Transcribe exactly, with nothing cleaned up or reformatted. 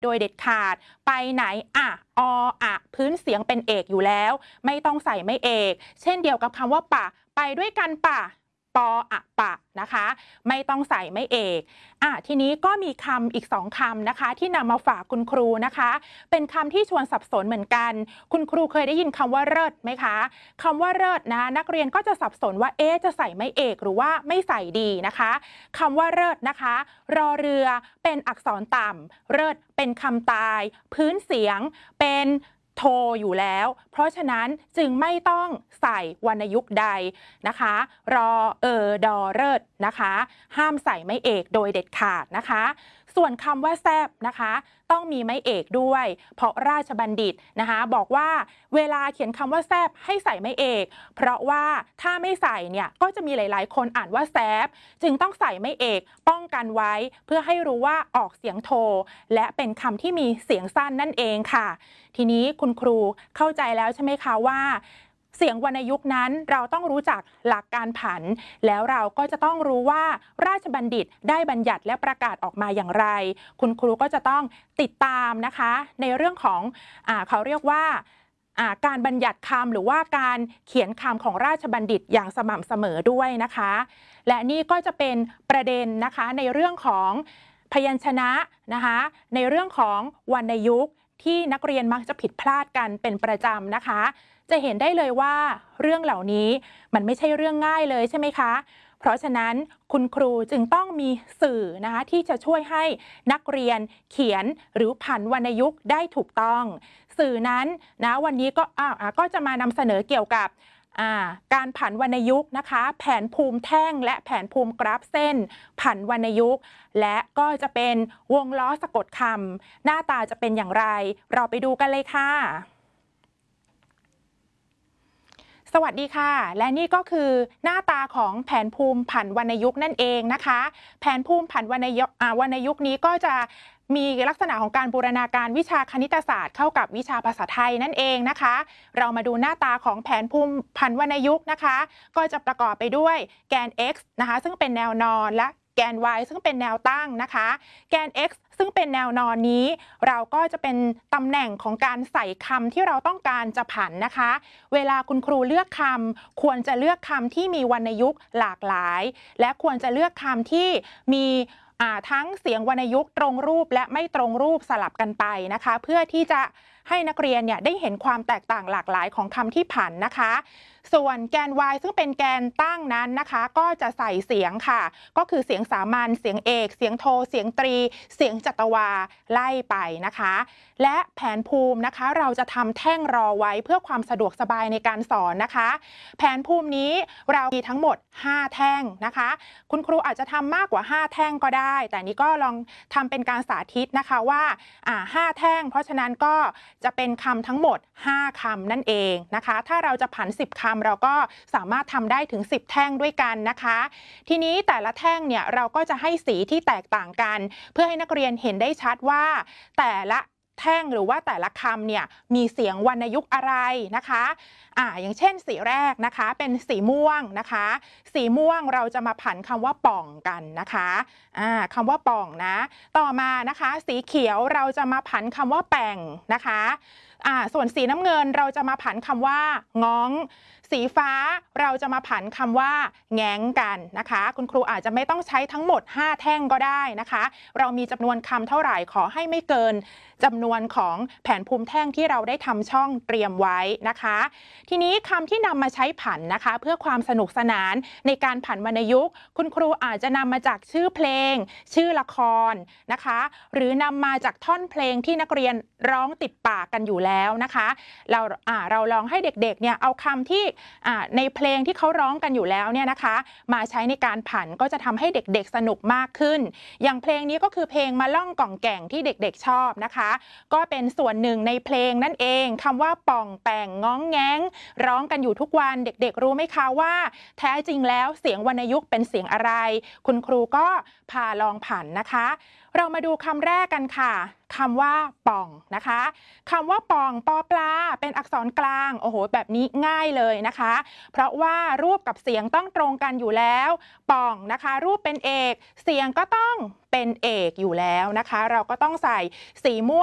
โดยเด็ดขาดไปไหนอะออะพื้นเสียงเป็นเอกอยู่แล้วไม่ต้องใส่ไม่เอกเช่นเดียวกับคำว่าปะไปด้วยกันปะปออะปะนะคะไม่ต้องใส่ไม่เอกอ่ะทีนี้ก็มีคำอีกสองคำนะคะที่นำมาฝากคุณครูนะคะเป็นคำที่ชวนสับสนเหมือนกันคุณครูเคยได้ยินคำว่าเลิศไหมคะคำว่าเลิศนะนักเรียนก็จะสับสนว่าเอ๊ะจะใส่ไม่เอกหรือว่าไม่ใส่ดีนะคะคำว่าเลิศนะคะรอเรือเป็นอักษรต่ำเลิศเป็นคำตายพื้นเสียงเป็นโทอยู่แล้วเพราะฉะนั้นจึงไม่ต้องใส่วรรณยุกต์ใดนะคะรอเออดอเลิศนะคะห้ามใส่ไม่เอกโดยเด็ดขาดนะคะส่วนคำว่าแซบนะคะต้องมีไม่เอกด้วยเพราะราชบัณฑิตนะคะบอกว่าเวลาเขียนคำว่าแซบให้ใส่ไม่เอกเพราะว่าถ้าไม่ใส่เนี่ยก็จะมีหลายๆคนอ่านว่าแซบจึงต้องใส่ไม่เอกป้องกันไว้เพื่อให้รู้ว่าออกเสียงโทและเป็นคำที่มีเสียงสั้นนั่นเองค่ะทีนี้คุณครูเข้าใจแล้วใช่ไหมคะว่าเสียงวรรณยุกต์นั้นเราต้องรู้จักหลักการผันแล้วเราก็จะต้องรู้ว่าราชบัณฑิตได้บัญญัติและประกาศออกมาอย่างไรคุณครูก็จะต้องติดตามนะคะในเรื่องของอ่าเขาเรียกว่าการบัญญัติคำหรือว่าการเขียนคำของราชบัณฑิตอย่างสม่ำเสมอด้วยนะคะและนี่ก็จะเป็นประเด็นนะคะในเรื่องของพยัญชนะนะคะในเรื่องของวรรณยุกต์ที่นักเรียนมักจะผิดพลาดกันเป็นประจำนะคะจะเห็นได้เลยว่าเรื่องเหล่านี้มันไม่ใช่เรื่องง่ายเลยใช่ไหมคะเพราะฉะนั้นคุณครูจึงต้องมีสื่อนะคะที่จะช่วยให้นักเรียนเขียนหรือผันวรรณยุกต์ได้ถูกต้องสื่อนั้นนะวันนี้ก็อ่าก็จะมานำเสนอเกี่ยวกับการผันวรรณยุกต์นะคะแผนภูมิแท่งและแผนภูมิกราฟเส้นผันวรรณยุกต์และก็จะเป็นวงล้อสะกดคำหน้าตาจะเป็นอย่างไรเราไปดูกันเลยค่ะสวัสดีค่ะและนี่ก็คือหน้าตาของแผนภูมิผันวรรณยุกต์นั่นเองนะคะแผนภูมิผันวรรณยุกต์วรรณยุกต์นี้ก็จะมีลักษณะของการบูรณาการวิชาคณิตศาสตร์เข้ากับวิชาภาษาไทยนั่นเองนะคะเรามาดูหน้าตาของแผนภูมิผันวรรณยุกต์นะคะก็จะประกอบไปด้วยแกน x นะคะซึ่งเป็นแนวนอนและแกน y ซึ่งเป็นแนวตั้งนะคะแกน x ซึ่งเป็นแนวนอนนี้เราก็จะเป็นตำแหน่งของการใส่คำที่เราต้องการจะผันนะคะเวลาคุณครูเลือกคำควรจะเลือกคำที่มีวรรณยุกต์หลากหลายและควรจะเลือกคำที่มีทั้งเสียงวรรณยุกต์ตรงรูปและไม่ตรงรูปสลับกันไปนะคะเพื่อที่จะให้นักเรียนเนี่ยได้เห็นความแตกต่างหลากหลายของคำที่ผันนะคะส่วนแกน y ซึ่งเป็นแกนตั้งนั้นนะคะก็จะใส่เสียงค่ะก็คือเสียงสามัญเสียงเอกเสียงโทเสียงตรีเสียงจัตวาไล่ไปนะคะและแผนภูมินะคะเราจะทำแท่งรอไว้เพื่อความสะดวกสบายในการสอนนะคะแผนภูมินี้เรามีทั้งหมดห้าแท่งนะคะคุณครูอาจจะทำมากกว่าห้าแท่งก็ได้แต่นี้ก็ลองทำเป็นการสาธิตนะคะว่าอ่าห้าแท่งเพราะฉะนั้นก็จะเป็นคำทั้งหมดห้าคำนั่นเองนะคะถ้าเราจะผันสิบคำเราก็สามารถทำได้ถึงสิบแท่งด้วยกันนะคะทีนี้แต่ละแท่งเนี่ยเราก็จะให้สีที่แตกต่างกันเพื่อให้นักเรียนเห็นได้ชัดว่าแต่ละแท่งหรือว่าแต่ละคำเนี่ยมีเสียงวรรณยุกต์อะไรนะคะอ่าอย่างเช่นสีแรกนะคะเป็นสีม่วงนะคะสีม่วงเราจะมาผันคำว่าป่องกันนะคะอ่าคำว่าป่องนะต่อมานะคะสีเขียวเราจะมาผันคำว่าแป่งนะคะอ่าส่วนสีน้ำเงินเราจะมาผันคำว่าง้องสีฟ้าเราจะมาผันคำว่าแง้งกันนะคะคุณครูอาจจะไม่ต้องใช้ทั้งหมดห้าแท่งก็ได้นะคะเรามีจำนวนคำเท่าไหร่ขอให้ไม่เกินจำนวนของแผนภูมิแท่งที่เราได้ทำช่องเตรียมไว้นะคะทีนี้คำที่นำมาใช้ผันนะคะเพื่อความสนุกสนานในการผันวรรณยุกต์คุณครูอาจจะนำมาจากชื่อเพลงชื่อละครนะคะหรือนำมาจากท่อนเพลงที่นักเรียนร้องติดปากกันอยู่แล้วนะคะเราอ่าเราลองให้เด็กๆเนี่ยเอาคำที่ในเพลงที่เขาร้องกันอยู่แล้วเนี่ยนะคะมาใช้ในการผันก็จะทำให้เด็กๆสนุกมากขึ้นอย่างเพลงนี้ก็คือเพลงมาล่องก่องแก่งที่เด็กๆชอบนะคะก็เป็นส่วนหนึ่งในเพลงนั่นเองคำว่าป่องแป่งง้องแง้งร้องกันอยู่ทุกวันเด็กๆรู้ไหมคะว่าแท้จริงแล้วเสียงวรรณยุกต์เป็นเสียงอะไรคุณครูก็พาลองผันนะคะเรามาดูคำแรกกันค่ะคำว่าป่องนะคะคำว่าป่องปอปลาเป็นอักษรกลางโอ้โหแบบนี้ง่ายเลยนะคะเพราะว่ารูปกับเสียงต้องตรงกันอยู่แล้วป่องนะคะรูปเป็นเอกเสียงก็ต้องเป็นเอกอยู่แล้วนะคะเราก็ต้องใส่สีม่วง